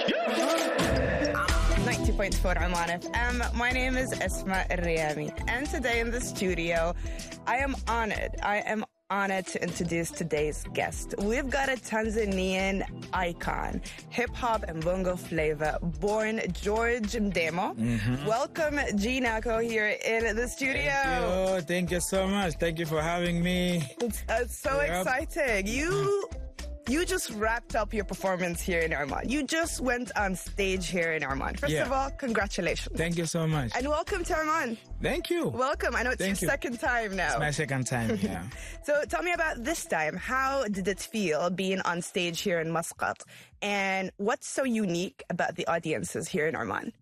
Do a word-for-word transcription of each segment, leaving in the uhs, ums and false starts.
ninety point four Oman F M. My name is Esma Riyami, and today in the studio, I am honored. I am honored to introduce today's guest. We've got a Tanzanian icon, hip hop and bongo flavor, born George Mdemo. Mm-hmm. Welcome, G Nako, here in the studio. Thank you. Thank you so much. Thank you for having me. It's, uh, so yep. exciting. You. You just wrapped up your performance here in Oman. You just went on stage here in Oman. First yeah. of all, congratulations. Thank you so much. And welcome to Oman. Thank you. Welcome. I know it's Thank your you. second time now. It's my second time, yeah. So tell me about this time. How did it feel being on stage here in Muscat? And what's so unique about the audiences here in Oman?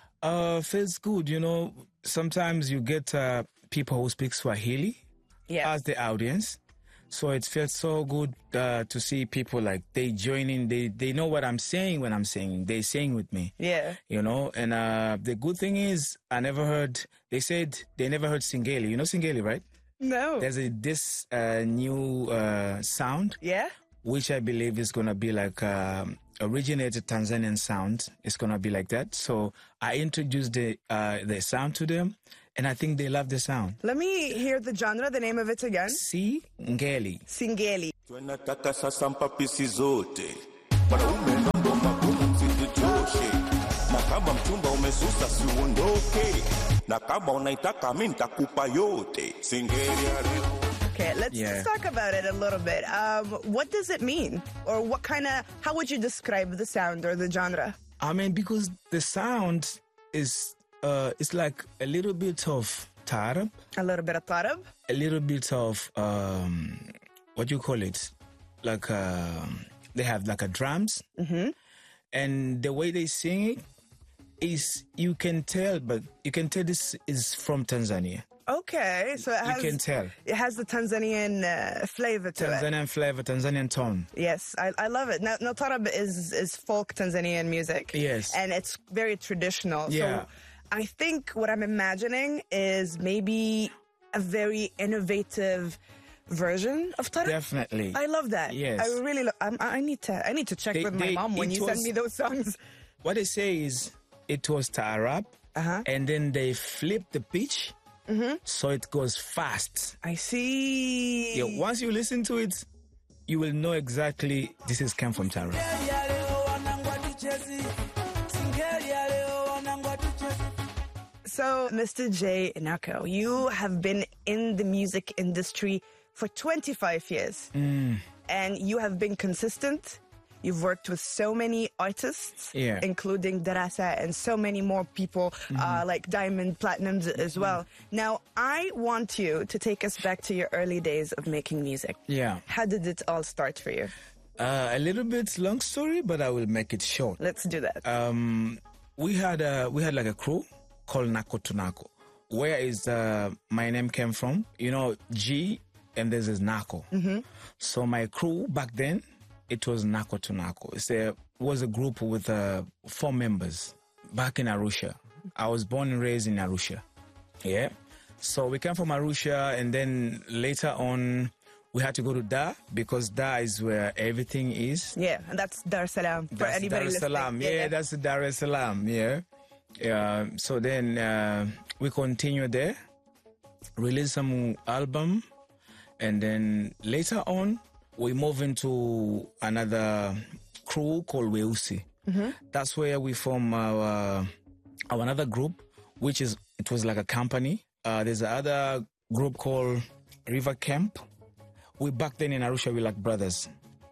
Uh, feels good. You know, sometimes you get uh, people who speak Swahili yeah. as the audience. So it feels so good uh, to see people like they join in. They they know what I'm saying when I'm singing. They sing with me. Yeah. You know, and uh, the good thing is I never heard, they said they never heard Singeli. You know Singeli, right? No. There's a, this uh, new uh, sound. Yeah. Which I believe is going to be like um, originated Tanzanian sound. It's going to be like that. So I introduced the uh, the sound to them. And I think they love the sound. Let me hear the genre, the name of it again. Singeli. Singeli. Tunataka sasa mpapisi zote. Wanaume mambo magumu msizichoshe. Na kama mchumba umesusa si uondoke. Na kama unaitaka mimi nitakupa yote. Singeli haribu. Okay, let's, yeah. let's talk about it a little bit. Um, what does it mean? Or what kind of, how would you describe the sound or the genre? I mean, because the sound is... Uh, it's like a little bit of tarab. A little bit of tarab? A little bit of, um, what do you call it? Like, uh, they have like a drums. Mm-hmm. And the way they sing it is, you can tell, but you can tell this is from Tanzania. Okay, so it has, you can tell. It has the Tanzanian uh, flavor to Tanzanian it. Tanzanian flavor, Tanzanian tone. Yes, I, I love it. Now, now tarab is, is folk Tanzanian music. Yes. And it's very traditional. Yeah. So I think what I'm imagining is maybe a very innovative version of tarab. Definitely. I love that. Yes. I really lo- I'm, I need to I need to check They- with my they- mom when it you send was- me those songs. What they say is it was Taarab, Uh-huh. and then they flip the pitch, Mm-hmm. so it goes fast. I see. Yeah, once you listen to it, you will know exactly this is came from Taarab. So, Mister J Nako, you have been in the music industry for twenty-five years. Mm. And you have been consistent. You've worked with so many artists, Yeah. including Darasa and so many more people, Mm-hmm. uh, like Diamond Platinums as well. Now, I want you to take us back to your early days of making music. Yeah. How did it all start for you? Uh, a little bit long story, but I will make it short. Let's do that. Um, we had a, we had like a crew called Nako to Nako. Where is uh, my name came from? You know, G and this is Nako. Mm-hmm. So my crew back then, it was Nako to Nako. It's a, it was a group with uh, four members back in Arusha. I was born and raised in Arusha. Yeah. So we came from Arusha, and then later on, we had to go to Dar because Dar is where everything is. Yeah, and that's Dar es Salaam for That's anybody Dar es Salaam. listening. Yeah, that's Dar es Salaam. Yeah. Yeah. So then uh, we continued there, released some album, and then later on we moved into another crew called Weusi. Mm-hmm. That's where we form our, our another group, which is it was like a company. Uh, there's another group called River Camp. We back then in Arusha, we like brothers.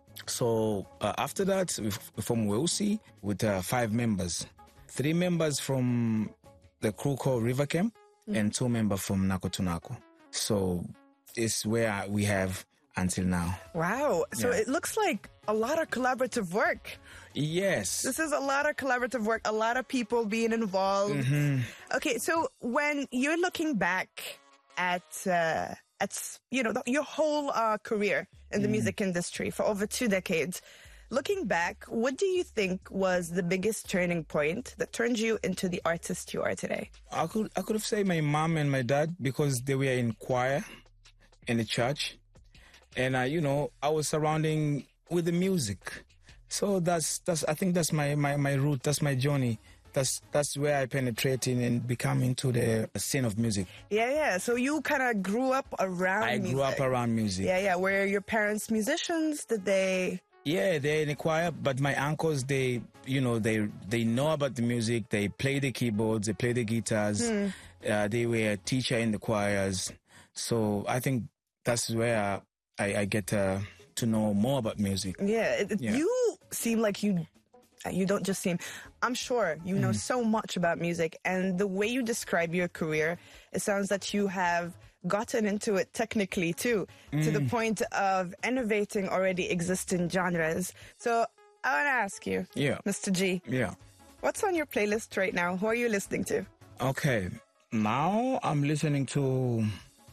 So uh, after that, we, f- we formed Weusi with uh, five members. Three members from the crew called River Camp mm-hmm. and two members from Nako to Nako. So it's where we have until now. Wow. So Yeah. it looks like a lot of collaborative work. Yes. This is a lot of collaborative work, a lot of people being involved. Mhm. Okay, so when you're looking back at, uh, at you know, the, your whole uh, career in the music industry for over two decades, looking back, what do you think was the biggest turning point that turned you into the artist you are today? I could I could have said my mom and my dad because they were in choir in the church. And, uh, you know, I was surrounding with the music. So that's that's I think that's my, my, my route, that's my journey. That's that's where I penetrate in and become into the scene of music. Yeah, yeah. So you kind of grew up around I music. grew up around music. Yeah, yeah. Were your parents musicians? Did they... Yeah, they're in the choir, but my uncles, they, you know, they they know about the music. They play the keyboards, they play the guitars. Hmm. Uh, they were a teacher in the choirs. So I think that's where I, I get uh, to know more about music. Yeah, it, yeah, you seem like you... You don't just seem, I'm sure you know mm. so much about music, and the way you describe your career, it sounds that you have gotten into it technically too, mm. to the point of innovating already existing genres. So I want to ask you, yeah. Mister G, yeah, what's on your playlist right now? Who are you listening to? Okay, now I'm listening to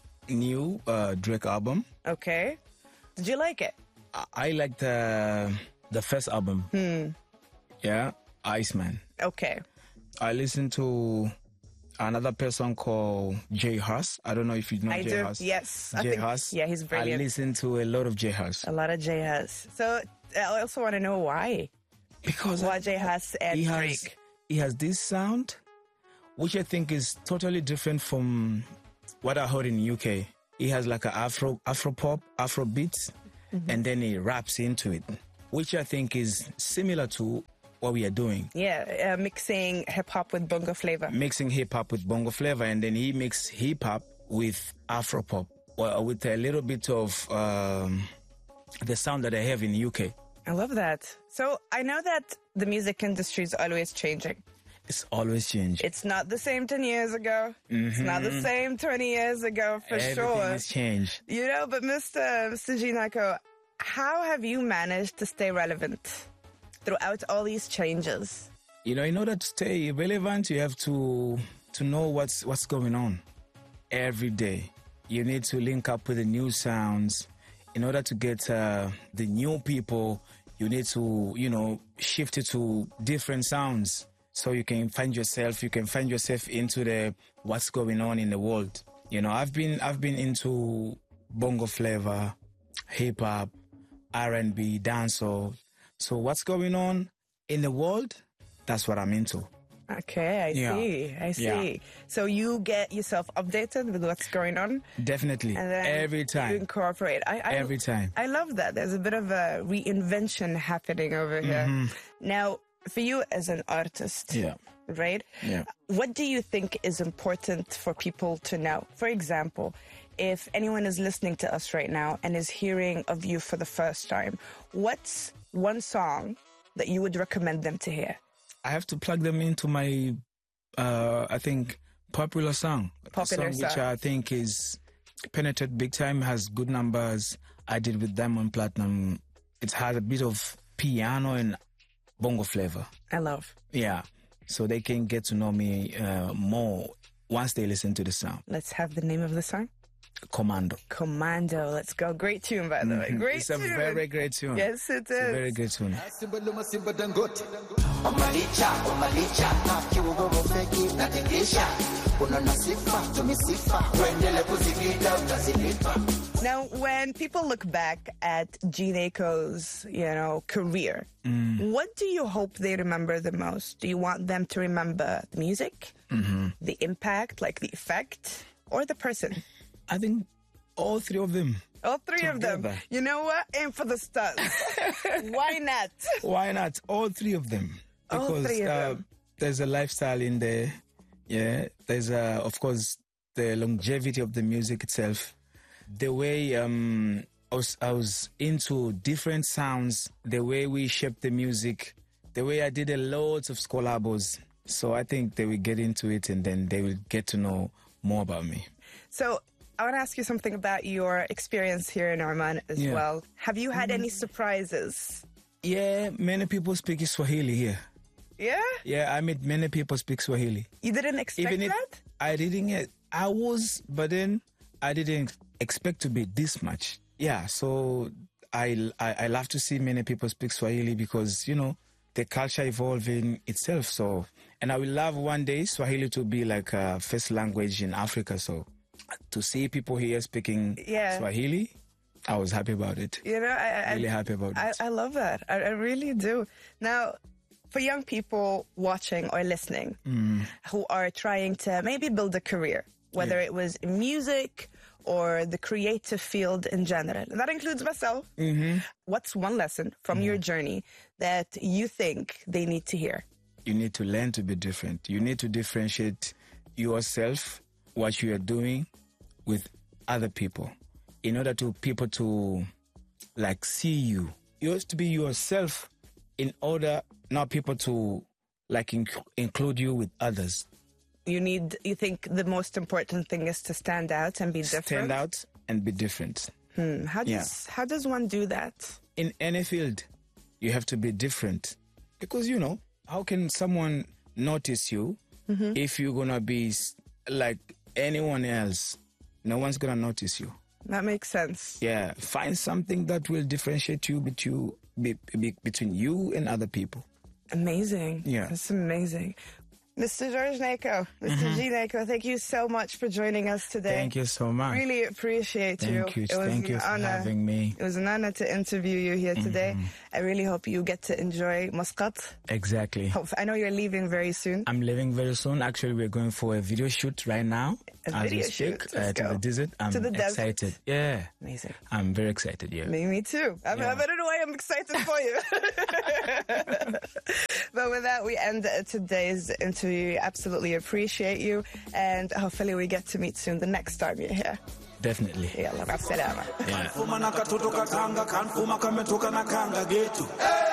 new uh, Drake album. Okay, did you like it? I, I liked the, the first album. Hmm. Yeah, Iceman. Okay. I listened to another person called J Hus. I don't know if you know I J do. Hus. Yes. J Hus. Yeah, he's brilliant. I listen to a lot of J Hus. A lot of J Hus. So I also want to know why. Because why J Hus and he Drake? Has, he has this sound, which I think is totally different from what I heard in the U K. He has like an Afro Afro pop, Afro beats, mm-hmm. and then he raps into it, which I think is similar to what we are doing. Yeah, uh, mixing hip-hop with bongo flavor. Mixing hip-hop with bongo flavor, and then he mixed hip-hop with Afro-pop, or with a little bit of um, the sound that I have in the U K. I love that. So I know that the music industry is always changing. It's always changing. It's not the same ten years ago. Mm-hmm. It's not the same twenty years ago, for Everything sure. Everything has changed. You know, but Mister Mister Ginako, how have you managed to stay relevant throughout all these changes? You know, in order to stay relevant, you have to to know what's what's going on every day. You need to link up with the new sounds. In order to get uh, the new people, you need to, you know, shift it to different sounds so you can find yourself. You can find yourself into the what's going on in the world. You know, I've been I've been into bongo flavor, hip hop, R and B, dancehall. So what's going on in the world, that's what I'm into. Okay, I yeah. see, I see. Yeah. So you get yourself updated with what's going on? Definitely, and then every time. You incorporate. I, I, every time. I love that. There's a bit of a reinvention happening over here. Mm-hmm. Now, for you as an artist, yeah. right? Yeah. What do you think is important for people to know? For example, if anyone is listening to us right now and is hearing of you for the first time, what's one song that you would recommend them to hear? I have to plug them into my, uh, I think, popular song. Popular song, song. Which I think is penetrated big time, has good numbers. I did with Diamond Platinum. It has a bit of piano and bongo flavor. I love. Yeah. So they can get to know me uh, more once they listen to the song. Let's have the name of the song. Commando. Commando. Let's go. Great tune, by the way. Great it's tune. It's a very great tune. Yes, it is. It's a very great tune. Now, when people look back at Ginako's, you know, career, mm. what do you hope they remember the most? Do you want them to remember the music, mm-hmm. the impact, like the effect, or the person? I think all three of them. All three together. of them. You know what? Aim for the stars. Why not? Why not? All three of them. Because all three of uh, them. There's a lifestyle in there. Yeah. There's, uh, of course, the longevity of the music itself. The way um, I, was, I was into different sounds, the way we shaped the music, the way I did a lot of collabos. So I think they will get into it and then they will get to know more about me. So I want to ask you something about your experience here in Oman as yeah. well. Have you had mm. any surprises? Yeah, many people speak Swahili here. Yeah? Yeah, I mean, many people speak Swahili. You didn't expect Even that? I didn't. I was, but then I didn't expect to be this much. Yeah, so I, I, I love to see many people speak Swahili because, you know, the culture evolving itself. So, and I will love one day Swahili to be like a first language in Africa. So to see people here speaking yeah. Swahili, I was happy about it. You know, I, really I, happy about I, it. I love that. I, I really do. Now, for young people watching or listening mm. who are trying to maybe build a career, whether yeah. it was in music or the creative field in general, and that includes myself, mm-hmm. what's one lesson from mm. your journey that you think they need to hear? You need to learn to be different. You need to differentiate yourself, what you are doing, with other people, in order to people to like see you. You have to be yourself in order not people to like inc- include you with others. You need, you think the most important thing is to stand out and be different? Stand out and be different. Hmm. How does yeah. how does one do that? In any field, you have to be different. Because, you know, how can someone notice you mm-hmm. if you're going to be like anyone else? No one's going to notice you. That makes sense. Yeah. Find something that will differentiate you between, be, be, between you and other people. Amazing. Yeah. That's amazing. Mister George Neko, Mister Mm-hmm. G. Neko, thank you so much for joining us today. Thank you so much. Really appreciate thank you. you. It was thank you for honor. having me. It was an honor to interview you here today. Mm-hmm. I really hope you get to enjoy Muscat. Exactly. Hope, I know you're leaving very soon. I'm leaving very soon. Actually, we're going for a video shoot right now. A as video we speak, shoot. Uh, to go. the desert. I'm to the excited. Desert. Yeah. Amazing. I'm very excited, yeah. Me, me too. I, yeah. I don't know why I'm excited for you. But with that, we end today's interview. Absolutely appreciate you. And hopefully we get to meet soon the next time you're here. Definitely. Yalla, ma salama. Yeah.